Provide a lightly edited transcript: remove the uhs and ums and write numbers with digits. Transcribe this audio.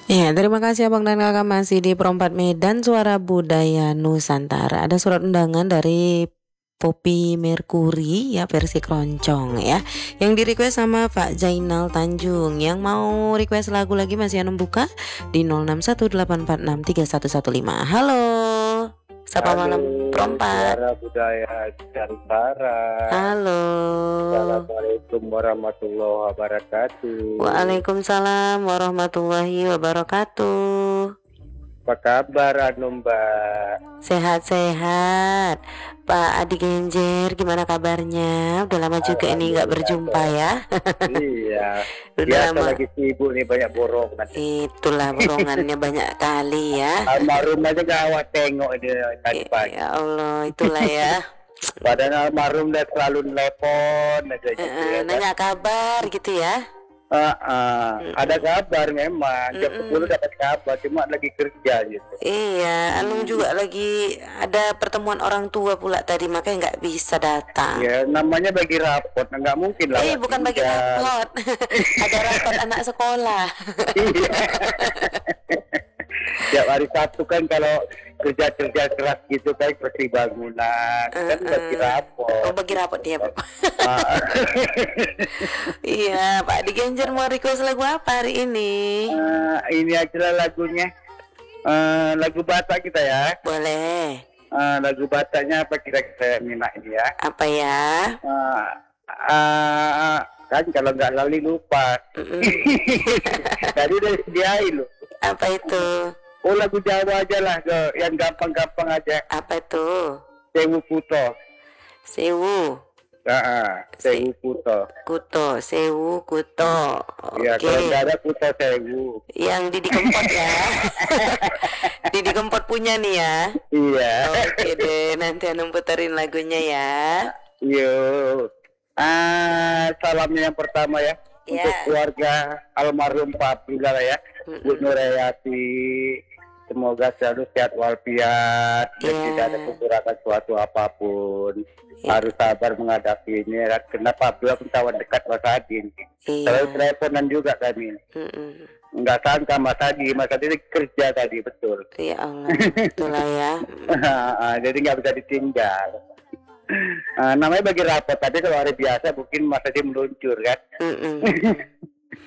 Ya, terima kasih Abang dan Kakak masih di Perempat Medan Suara Budaya Nusantara. Ada surat undangan dari Poppy Mercury ya versi keroncong ya. Yang di request sama Pak Zainal Tanjung. Yang mau request lagu lagi masih buka di 0618463115. Halo. Sapa Halo, malam Perempat. suara budaya Nusantara. Halo. Assalamualaikum warahmatullahi wabarakatuh. Waalaikumsalam warahmatullahi wabarakatuh. Apa kabar Mbak? Sehat-sehat Pak Adi Genjer, gimana kabarnya? Udah lama juga ini nggak berjumpa ya. Iya, Udah biasa lama. lagi sibuk nih, banyak borongan. Itulah borongannya banyak kali ya. Almarhum aja gak awak tengok dia tadi pagi. Ya Allah, itulah ya. Padahal almarhum udah selalu telepon aja gitu ya. Nanya kabar gitu ya. Ada kabar memang, jam 10 dapat kabar, cuma lagi kerja gitu. Iya, Alung juga lagi ada pertemuan orang tua pula tadi, makanya nggak bisa datang. Ya, namanya bagi rapot, nggak mungkin lah. Bukan bagi rapot. Ada rapot anak sekolah. Iya. Tiap hari Sabtu kan kalau kerja keras gitu kan seperti bangunan kan bagi rapot. Oh, bagi rapot dia Pak. Iya, Pak Adi Genjer mau request lagu apa hari ini? Ini aja lah lagunya. Lagu Batak kita ya. Boleh. Lagu Bataknya apa kira-kira minat ini ya? Apa ya? Kan kalau nggak lali lupa. Tadi udah sediain loh. Apa itu? Oh, lagu Jawa aja lah, yang gampang-gampang aja. Apa itu? Sewu Kuto. Sewu. Sewu Kuto. Kuto, Sewu Kuto. Iya, Oke. kalau nggak ada Kuto Sewu. Yang Didi Kempot ya. Didi Kempot punya nih ya. Iya. Oke deh, nanti Anum puterin lagunya ya. Yuk. Salamnya yang pertama ya. Ya. Untuk keluarga almarhum Pak Abdullah ya. Bu Nurayati. Semoga selalu sehat walafiat dan tidak ada kekurangan suatu apapun. Harus sabar menghadapinya. Kenapa Abdullah pun kawan dekat Mas Adin. Selalu teleponan juga kami. Nggak sangka Mas Adi kerja tadi, betul. Ya Allah, itulah ya. Jadi nggak bisa ditinggal. Namanya bagi rapot, tapi kalau hari biasa mungkin Mas Adi meluncur kan.